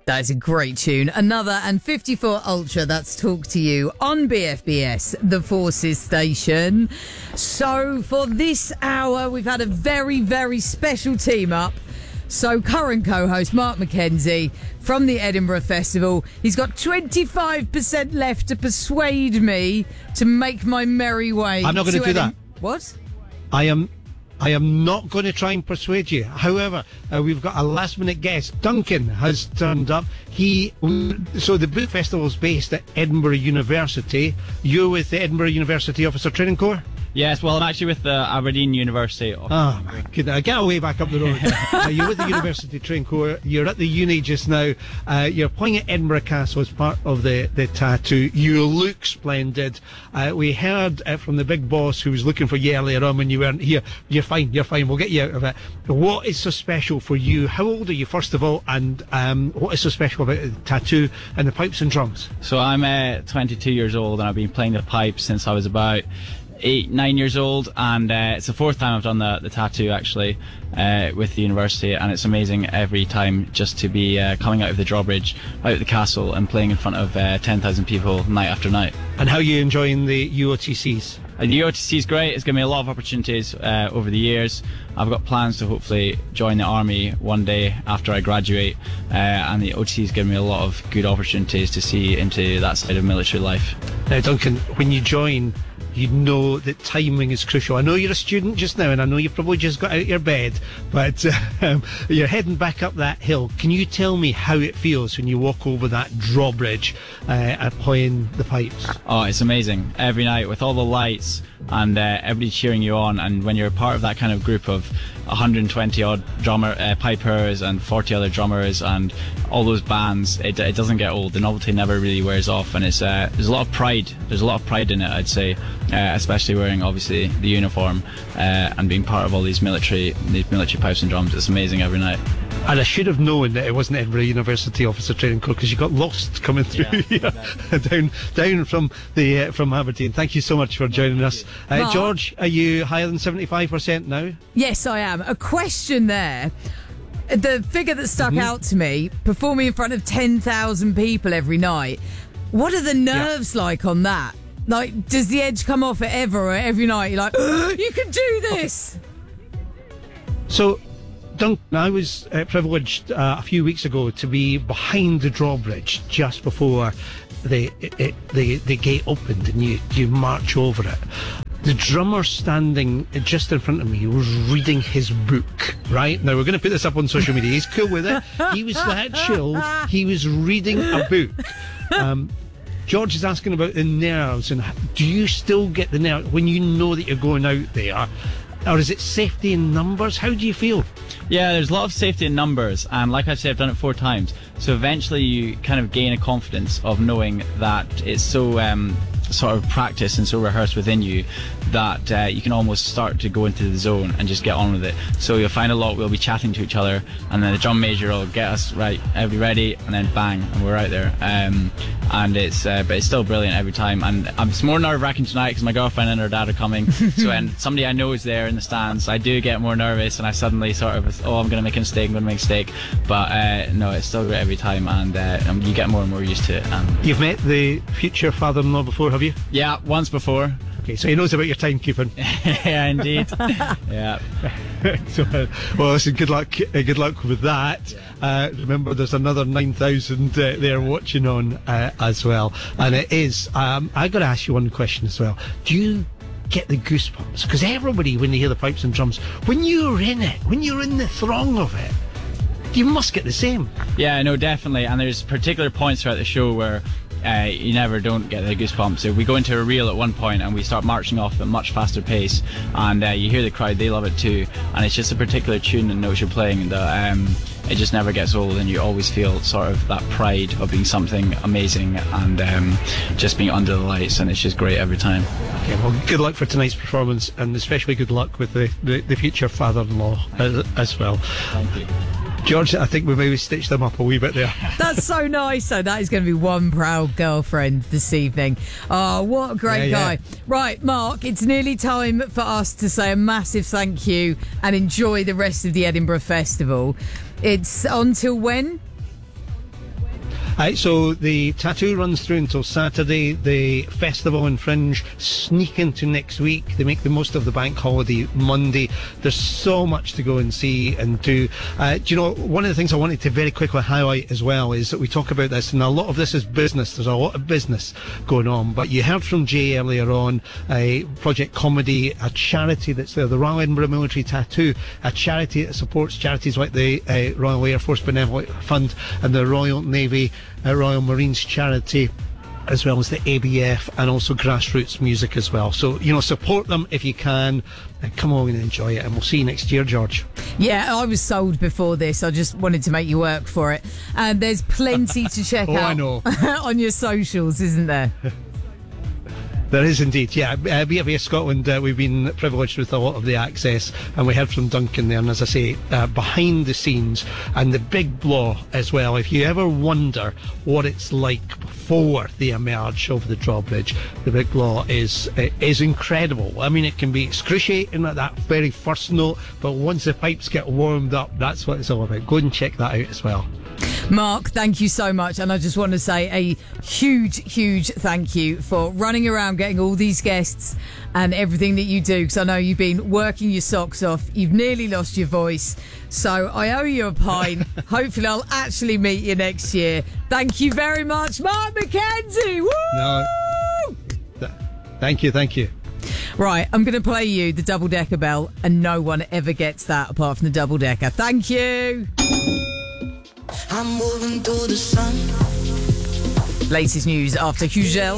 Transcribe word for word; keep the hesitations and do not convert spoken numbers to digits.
That is a great tune. Another and fifty-four Ultra, that's Talk to You on B F B S, the Forces station. So for this hour, we've had a very, very special team up. So current co-host Mark McKenzie from the Edinburgh Festival, he's got twenty-five percent left to persuade me to make my merry way. I'm not going to do Edim- that. What? I am I am not going to try and persuade you. However, uh, we've got a last minute guest. Duncan has turned up. He so the book festival is based at Edinburgh University. You're with the Edinburgh University Officer Training Corps? Yes, well, I'm actually with the Aberdeen University. Oh, my goodness. Get away back up the road. uh, you're with the University Training Corps. You're at the uni just now. Uh, you're playing at Edinburgh Castle as part of the, the tattoo. You look splendid. Uh, we heard uh, from the big boss who was looking for you earlier on when you weren't here. You're fine, you're fine. We'll get you out of it. What is so special for you? How old are you, first of all? And um, what is so special about the tattoo and the pipes and drums? So I'm uh, twenty-two years old and I've been playing the pipes since I was about eight, nine years old, and uh, it's the fourth time I've done the, the tattoo actually uh, with the university, and it's amazing every time just to be uh, coming out of the drawbridge, out of the castle and playing in front of uh, ten thousand people night after night. And how are you enjoying the U O T Cs? Uh, the U O T C is great. It's given me a lot of opportunities uh, over the years. I've got plans to hopefully join the army one day after I graduate, uh, and the O T C has given me a lot of good opportunities to see into that side of military life. Now, Duncan, when you join, you know that timing is crucial. I know you're a student just now, and I know you've probably just got out of your bed, but um, you're heading back up that hill. Can you tell me how it feels when you walk over that drawbridge uh, and playing the pipes? Oh, it's amazing. Every night with all the lights and uh, everybody cheering you on, and when you're part of that kind of group of one hundred twenty odd drummer uh, pipers and forty other drummers and all those bands, it, it doesn't get old. The novelty never really wears off, and it's uh, there's a lot of pride. There's a lot of pride in it, I'd say, uh, especially wearing obviously the uniform uh, and being part of all these military these military pipes and drums. It's amazing every night. And I should have known that it wasn't Edinburgh University Officer Training Corps, because you got lost coming through Yeah, here, down down from the uh, from Aberdeen. Thank you so much for joining us. Uh, Mark? George, are you higher than seventy-five percent now? Yes, I am. A question there. The figure that stuck Mm-hmm. out to me, performing in front of ten thousand people every night. What are the nerves like on that? Like, does the edge come off it ever or every night? You're like, you can do this. So, Duncan, I was uh, privileged uh, a few weeks ago to be behind the drawbridge just before the it, the the gate opened, and you you march over it. The drummer standing just in front of me was reading his book, right? Now, we're going to put this up on social media. He's cool with it. He was that chilled. He was reading a book. Um, George is asking about the nerves, and do you still get the nerves when you know that you're going out there? Or is it safety in numbers? How do you feel? Yeah, there's a lot of safety in numbers, and like I said, I've done it four times. So eventually you kind of gain a confidence of knowing that it's so um, sort of practiced and so rehearsed within you that uh, you can almost start to go into the zone and just get on with it. So you'll find a lot, we'll be chatting to each other, and then the drum major will get us, right, everybody ready, and then bang, and we're out there. Um, and it's uh, but it's still brilliant every time, and um, it's more nerve-wracking tonight because my girlfriend and her dad are coming. So when somebody I know is there in the stands, I do get more nervous, and I suddenly sort of, oh, I'm going to make a mistake, I'm going to make a mistake. But uh, no, it's still great every time, and uh, you get more and more used to it. And You've met the future father-in-law before, have you? yeah, once before. Okay, so he knows about your timekeeping. Yeah, indeed. Yeah. So, uh, well, listen, good luck, uh, good luck with that. Uh, remember, there's another nine thousand uh, there watching on uh, as well. And it is, um, I got to ask you one question as well. Do you get the goosebumps? Because everybody, when they hear the pipes and drums, when you're in it, when you're in the throng of it, you must get the same. Yeah, no, definitely. And there's particular points throughout the show where uh, you never don't get the goosebumps. So we go into a reel at one point and we start marching off at a much faster pace, and uh, you hear the crowd, they love it too. And it's just a particular tune and notes you're playing that um, it just never gets old, and you always feel sort of that pride of being something amazing and um, just being under the lights, and it's just great every time. Okay, well, good luck for tonight's performance, and especially good luck with the, the, the future father-in-law as, as well. Thank you. George, I think we maybe stitched them up a wee bit there. That's so nice. So that is going to be one proud girlfriend this evening. Oh, what a great Yeah, yeah. guy. Right, Mark, it's nearly time for us to say a massive thank you and enjoy the rest of the Edinburgh Festival. It's until when? Uh, so the tattoo runs through until Saturday. The festival and Fringe sneak into next week. They make the most of the bank holiday Monday. There's so much to go and see and do. Uh, do you know, one of the things I wanted to very quickly highlight as well is that we talk about this, and a lot of this is business. There's a lot of business going on. But you heard from Jay earlier on, uh, Project Comedy, a charity that's there, the Royal Edinburgh Military Tattoo, a charity that supports charities like the uh, Royal Air Force Benevolent Fund and the Royal Navy, uh, Royal Marines Charity, as well as the A B F, and also grassroots music as well. So, you know, support them if you can, and come along and enjoy it, and we'll see you next year, George. Yeah, I was sold before this. I just wanted to make you work for it. And there's plenty to check oh, out I know. on your socials, isn't there? There is indeed, yeah. Uh, B F B S Scotland, uh, we've been privileged with a lot of the access, and we heard from Duncan there, and as I say, uh, behind the scenes, and the Big Blaw as well. If you ever wonder what it's like before they emerge over the drawbridge, the Big Blaw is uh, is incredible. I mean, it can be excruciating at that very first note, but once the pipes get warmed up, that's what it's all about. Go and check that out as well. Mark, thank you so much. And I just want to say a huge, huge thank you for running around getting all these guests and everything that you do, because I know you've been working your socks off. You've nearly lost your voice. So I owe you a pint. Hopefully I'll actually meet you next year. Thank you very much, Mark McKenzie. Woo! No, th- thank you, thank you. Right, I'm going to play you the double-decker bell, and no one ever gets that apart from the double-decker. Thank you. I'm moving through the sun. Latest news after Hugel.